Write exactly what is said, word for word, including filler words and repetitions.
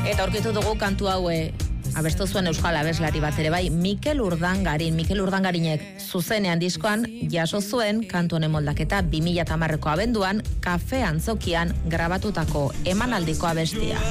Eta aurkitu dugu kantu haue abestu zuen euskal abeslari bat ere bai, Mikel Urdangarin. Mikel Urdangarinek zuzenean diskoan jaso zuen kantu honen moldaketa bi mila hamareko abenduan kafe antzokian grabatutako emanaldiko abestia.